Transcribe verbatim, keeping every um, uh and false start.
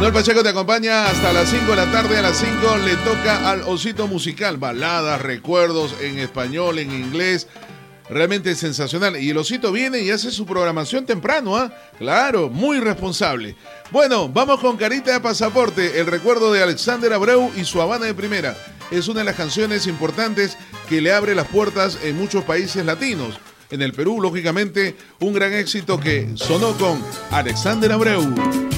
Manuel Pacheco te acompaña hasta las cinco de la tarde. A las cinco le toca al Osito Musical. Baladas, recuerdos en español, en inglés. Realmente sensacional. Y el Osito viene y hace su programación temprano, ¿ah? ¿eh? Claro, muy responsable. Bueno, vamos con Carita de Pasaporte, el recuerdo de Alexander Abreu y su Habana de Primera. Es una de las canciones importantes que le abre las puertas en muchos países latinos. En el Perú, lógicamente, un gran éxito que sonó con Alexander Abreu.